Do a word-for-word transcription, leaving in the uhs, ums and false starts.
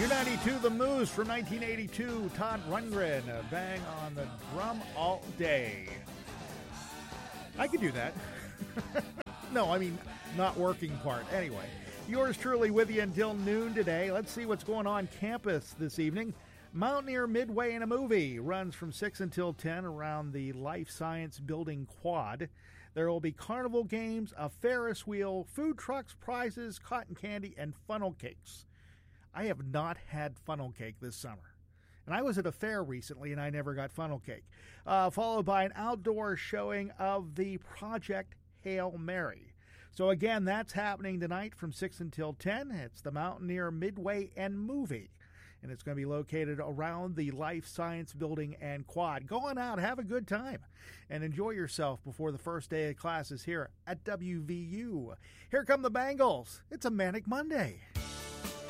U ninety-two The Moose from nineteen eighty-two. Todd Rundgren, uh, bang on the drum all day. I could do that. No, I mean, not working part. Anyway, yours truly with you until noon today. Let's see what's going on campus this evening. Mountaineer Midway in a Movie runs from six until ten around the Life Science Building Quad. There will be carnival games, a Ferris wheel, food trucks, prizes, cotton candy, and funnel cakes. I have not had funnel cake this summer. And I was at a fair recently and I never got funnel cake. Uh, followed by an outdoor showing of the Project Hail Mary. So again, that's happening tonight from six until ten. It's the Mountaineer Midway and Movie. And it's going to be located around the Life Science Building and Quad. Go on out, have a good time, and enjoy yourself before the first day of classes here at W V U. Here come the Bangles. It's a Manic Monday.